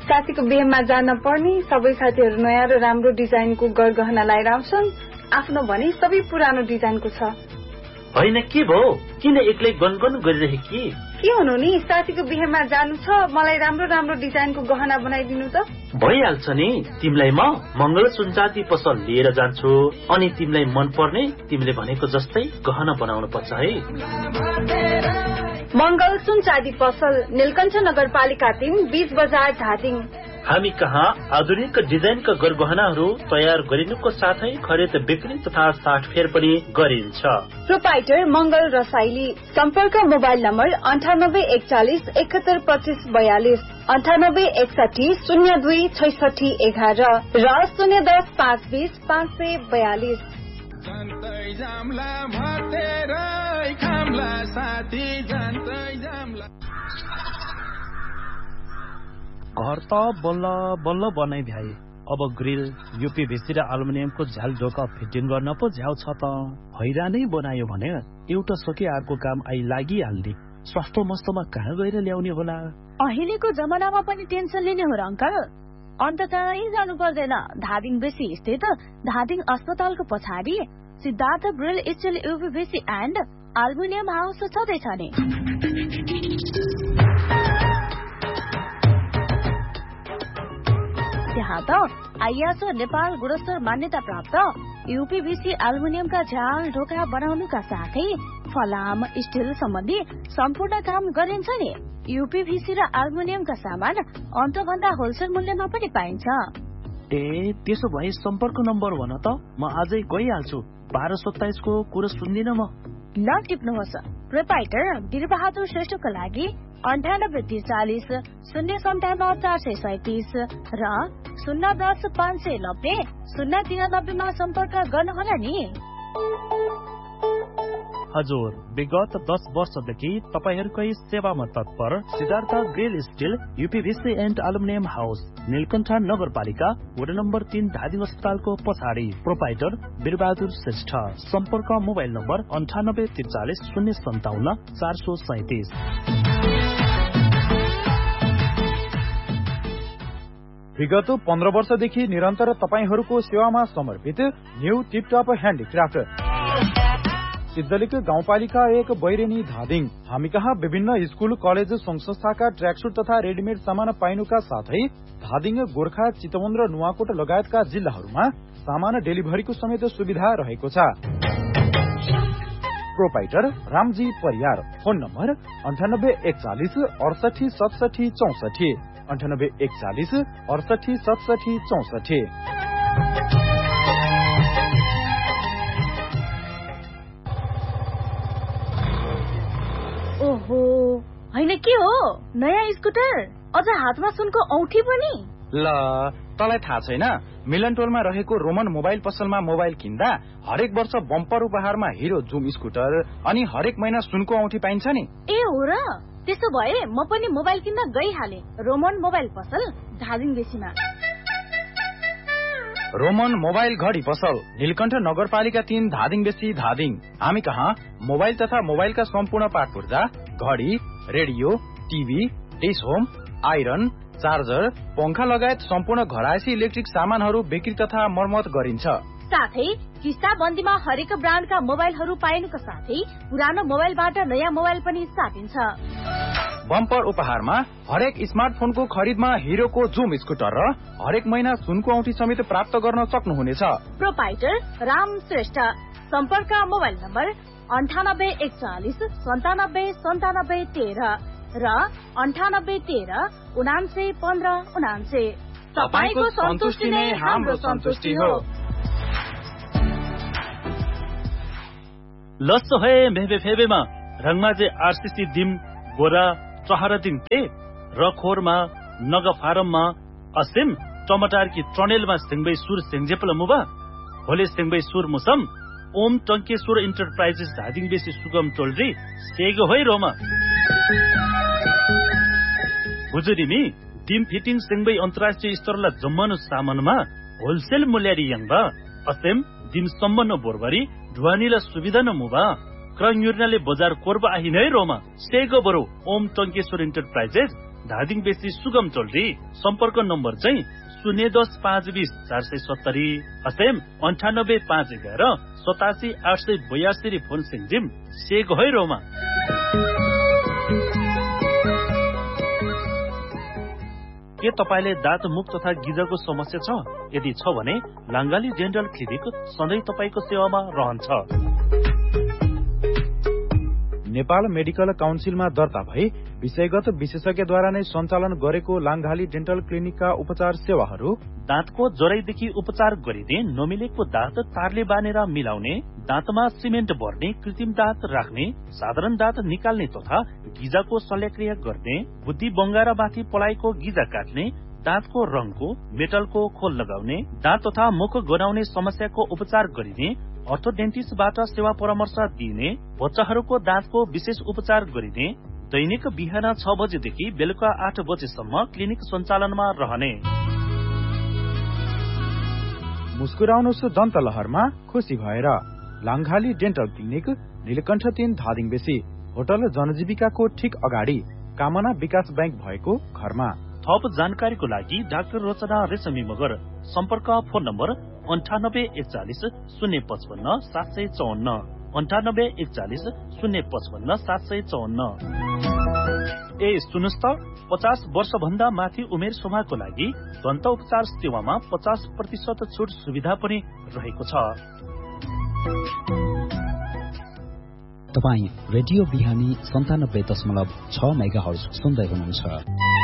साथीको बिहेमा जान पर्ने सबै साथीहरू नयाँ र राम्रो डिजाइनको गरगहना लाएर आउँछन्। आफ्नो भने सबै पुरानो डिजाइनको छ। होइन के भो, किन एक्लै गनगन गरिरहेकी? के हुनु नि, साथीको बिहेमा जानु छ, मलाई राम्रो राम्रो डिजाइनको गहना बनाइदिनु त। भइहाल्छ नि, तिमीलाई म मंगल सुनचाँदी पसल लिएर जान्छु, अनि तिमीलाई मन पर्ने तिमीले भनेको जस्तै गहना बनाउनु पर्छ है। मंगल सुनचाँदी पसल, नीलकण्ठ नगरपालिका 3, 20 बजार, धादिङ। हामी कहाँ आधुनिक डिजाइनका गरगहनाहरू तयार गरिनुको साथै खरिद बिक्री तथा साटफेर पनि गरिन्छ। प्रोपाइटर मंगल रसाइली। सम्पर्क मोबाइल नम्बर 9841 7125 42, 9861 02 66 11 र 010 520 542। घर त बल्ल बल्ल बनाइ भ्याए, अब ग्रिल, यूपीभीसी र एल्युमिनियमको झ्याल ढोका फिटिङ गर्न पो झ्याउ छ त। हैरानै बनायो भने एउटा सके अर्को काम आई लागिहाल्ने। सस्तो मस्तोमा कहाँ गएर ल्याउने होला? अहिलेको जमानामा पनि टेन्सन लिने हो र अंकल? अन्त चाहिँ जानु पर्दैन। धादिङ बेसी स्थित धादिङ अस्पतालको पछाडि Siddhartha grill still यूपीभीसी and aluminium house छँदैछ नि। त्यहाँ त आइएसओ नेपाल गुणस्तर मान्यता प्राप्त यूपीभीसी एल्युमिनियमका झ्याल ढोका बनाउनुका साथै फलाम स्टिल सम्बन्धी सम्पूर्ण काम गरिन्छ नि। यूपीभीसी र एल्युमिनियमका सामान अन्तभन्दा होलसेल मूल्यमा पनि पाइन्छ। ए त्यसो भए सम्पर्क नम्बर भन त, म आजै गइहाल्छु। 1227 को कुरा सुन्दिन म। ल टिप्नुहोस्। प्रोपाइटर वीरबहादुर श्रेष्ठको लागि 9843 057 437 र 010 590 093 मा सम्पर्क गर्नुहोला नि। हजुर, विगत 10 वर्षदेखि तपाईहरुकै सेवामा तत्पर Siddhartha grill still यूपीभीसी and aluminium house, Neelkanth नगरपालिका वडा नम्बर 3, धादिङ अस्पतालको पछाडि। प्रोपाइटर वीरबहादुर श्रेष्ठ। सम्पर्क मोबाइल नम्बर 9843 057 437। विगत 15 वर्षदेखि निरन्तर तपाईहरूको सेवामा समर्पित न्यू टिपटप ह्यान्डिक्राफ्ट, सिद्धलिक गाउँपालिका 1, बैरेनी, धादिङ। हामी कहाँ विभिन्न स्कूल, कलेज, संघ संस्थाका ट्र्याकसुट तथा रेडिमेड सामान पाइनुका साथै धादिङ, गोर्खा, चितवन र नुवाकोट लगायतका जिल्लाहरूमा सामान डेलिभरीको समेत सुविधा रहेको छ। Proprietor Ramji Pariyar. Phone number 9841 68 67 64, 9841 68 67 64। ओहो, होइन के हो? नयाँ स्कुटर, अझ हातमा सुनको औठी पनि? ल, तँलाई थाहा छैन? मिलन टोलमा रहेको रोमन मोबाइल पसलमा मोबाइल किन्दा हरेक वर्ष बम्पर उपहारमा हिरो जुम स्कुटर अनि हरेक महिना सुनको औठी पाइन्छ नि। ए हो र? त्यसो भए म पनि मोबाइल किन्न गइहाले। रोमन मोबाइल पसल, धादिङ बेसीमा। रोमन मोबाइल घडी पसल, नीलकण्ठ नगरपालिका 3, धादिङ बेसी, धादिङ। हामी कहाँ मोबाइल तथा मोबाइलका सम्पूर्ण पार्ट पुर्जा, घडी, radio, TV, dish home, iron, charger, पंखा लगायत सम्पूर्ण घरायसी इलेक्ट्रिक सामानहरू बिक्री तथा मर्मत गरिन्छ। साथै किस्ता बन्दीमा हरेक ब्रान्डका मोबाइलहरू पाइनुका साथै पुरानो मोबाइलबाट नयाँ मोबाइल पनि साटिन्छ। बम्पर उपहारमा हरेक स्मार्टफोनको खरिदमा हिरोको जुम स्कुटर र हरेक महिना सुनको औठी समेत प्राप्त गर्न सक्नुहुनेछ। प्रोपाइटर राम श्रेष्ठ। सम्पर्क मोबाइल नम्बर 9841 97 97 13 र 9813 79 15 79। तपाईको सन्तुष्टि नै हाम्रो सन्तुष्टि हो। लस्सो है मेबे फेबेमा रंगमाजे आरसीसी दिम गोरा चहरा दिम पे रखोरमा नगा फारममा असिम टमाटर की ट्रनेलमा सिंगबै सुर सिंगजेपल मुबा होले सिंगबै सुर मुसम ओम टंकेश्वर इन्टरप्राइजेस धादिङ बेसी सुगम टोलरी सेगो होइ रोमा गुजुरिमी टिम फिटिङ सिंगबै अन्तर्राष्ट्रिय स्तरला जम्मनु सामानमा होलसेल मूल्यरी यङबा असेम दिम सम्बन्ध बोरबरी ढुवानीला सुविधा न मुबा क्रङ युर्नाले बजार कोर्बा आहि नै रोमा सेगो बरो ओम टंकेश्वर इन्टरप्राइजेस धादिङ बेसी सुगम टोलरी सम्पर्क नम्बर चाहिँ 010-520-470 FM 98-511-87-882 फोन सिंजिम से गहिरोमा। के तपाईले दाँत मुख तथा गिजको समस्या छ? यदि छ भने लाङ्गाली डेन्टल क्लिनिक सधैँ तपाईको सेवामा रहन्छ। नेपाल मेडिकल काउन्सिलमा दर्ता भई विषयगत विशेषज्ञद्वारा नै सञ्चालन गरेको लाङ्गाली डेन्टल क्लिनिकका उपचार सेवाहरू दाँतको जराइदेखि उपचार गरिने, नमिलेको दाँत तारले बानेर मिलाउने, दाँतमा सिमेन्ट भर्ने, कृत्रिम दाँत राख्ने, साधारण दाँत निकाल्ने तथा गिजाको शल्यक्रिया गर्ने, बुद्धि बङ्गारा माथि पलाएको गिजा काट्ने, दाँतको रङको, मेटलको खोल लगाउने, दाँत तथा मुख गनाउने समस्याको उपचार गरिने, अर्थोडेन्टिस्टबाट सेवा परामर्श दिइने, बच्चाहरूको दाँतको विशेष उपचार गरिने, दैनिक बिहान 6 बजेदेखि बेलुका 8 बजेसम्म क्लिनिक सञ्चालनमा रहने। मुस्कुराउनुस् दन्त लहरमा खुसी भएर लाङ्गाली डेन्टल क्लिनिक नीलकण्ठ 3 धादिङ बेसी होटल जनजीविकाको ठिक अगाडि कामना विकास बैंक भएको घरमा। थप जानकारीको लागि डाक्टर रचना रेशमी मगर सम्पर्क फोन नम्बर 98-41-055-754 98-41-055-754। ए सुन्नुस् त 50 वर्ष भन्दा माथि उमेर समूहको लागि दन्त उपचार सेवामा 50% छुट सुविधा पनि रहेको छ। तपाई रेडियो बिहानी 97.6 मेगाहर्ज सुन्दै हुनुहुन्छ।